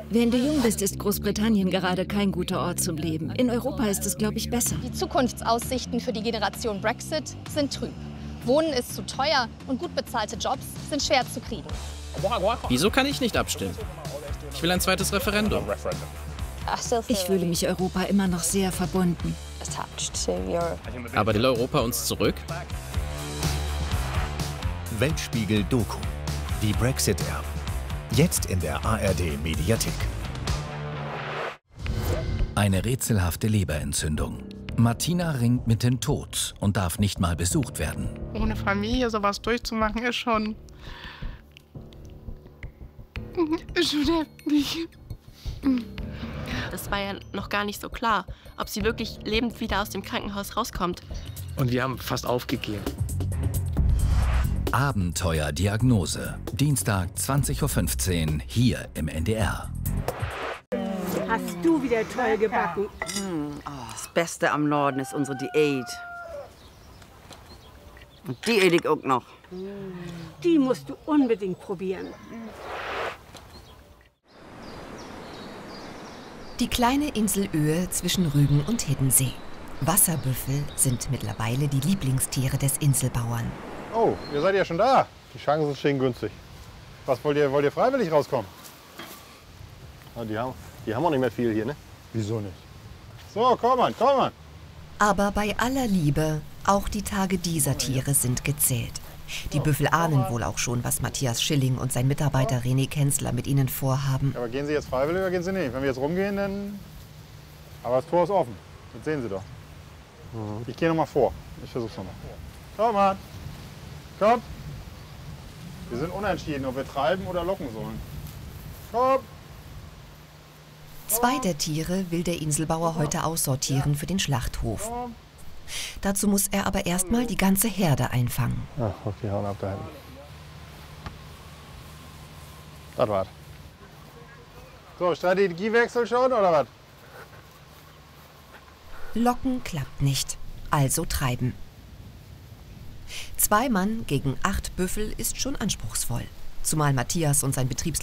Wenn du jung bist, ist Großbritannien gerade kein guter Ort zum Leben. In Europa ist es, glaube ich, besser. Die Zukunftsaussichten für die Generation Brexit sind trüb. Wohnen ist zu teuer und gut bezahlte Jobs sind schwer zu kriegen. Wieso kann ich nicht abstimmen? Ich will ein zweites Referendum. Ich fühle mich Europa immer noch sehr verbunden. Aber will Europa uns zurück? Weltspiegel Doku. Die Brexit-Erben. Jetzt in der ARD-Mediathek. Eine rätselhafte Leberentzündung. Martina ringt mit dem Tod und darf nicht mal besucht werden. Ohne Familie sowas durchzumachen, ist schon heftig. Das war ja noch gar nicht so klar, ob sie wirklich lebend wieder aus dem Krankenhaus rauskommt. Und wir haben fast aufgegeben. Abenteuerdiagnose. Dienstag 20:15 Uhr hier im NDR. Hast du wieder toll gebacken? Das Beste am Norden ist unsere Diät. Und die edig auch noch. Die musst du unbedingt probieren. Die kleine Insel Oehe zwischen Rügen und Hiddensee. Wasserbüffel sind mittlerweile die Lieblingstiere des Inselbauern. Oh, ihr seid ja schon da. Die Chancen stehen günstig. Was wollt ihr freiwillig rauskommen? Ah, die haben auch nicht mehr viel hier, ne? Wieso nicht? So, komm mal. Aber bei aller Liebe, auch die Tage dieser Tiere sind gezählt. Die Büffel ahnen wohl auch schon, was Matthias Schilling und sein Mitarbeiter René Kenzler mit ihnen vorhaben. Ja, aber gehen Sie jetzt freiwillig oder gehen Sie nicht? Wenn wir jetzt rumgehen, dann... Aber das Tor ist offen. Das sehen Sie doch. Ich gehe noch mal vor. Ich versuch's noch mal. Komm mal. Komm. Wir sind unentschieden, ob wir treiben oder locken sollen. Komm. 2 der Tiere will der Inselbauer heute aussortieren für den Schlachthof. Dazu muss er aber erstmal die ganze Herde einfangen. Ach, okay, hauen ab da hinten. Das war's. So, Strategiewechsel schon, oder was? Locken klappt nicht, also treiben. 2 Mann gegen 8 Büffel ist schon anspruchsvoll. Zumal Matthias und sein